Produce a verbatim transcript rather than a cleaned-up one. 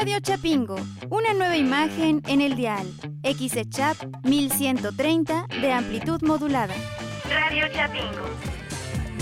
Radio Chapingo, una nueva imagen en el dial. X E C H A P mil ciento treinta de amplitud modulada. Radio Chapingo.